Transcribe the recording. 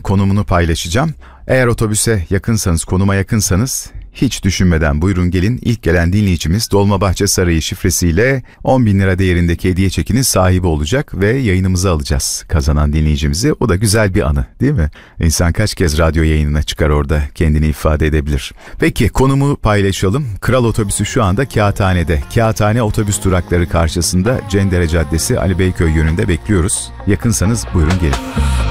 konumunu paylaşacağım. Eğer otobüse yakınsanız, konuma yakınsanız hiç düşünmeden buyurun gelin. İlk gelen dinleyicimiz Dolmabahçe Sarayı şifresiyle 10.000 lira değerindeki hediye çekinin sahibi olacak ve yayınımıza alacağız kazanan dinleyicimizi. O da güzel bir anı, değil mi? İnsan kaç kez radyo yayınına çıkar, orada kendini ifade edebilir. Peki konumu paylaşalım. Kral Otobüsü şu anda Kağıthane'de. Kağıthane otobüs durakları karşısında Cendere Caddesi Ali Beyköy yönünde bekliyoruz. Yakınsanız buyurun gelin.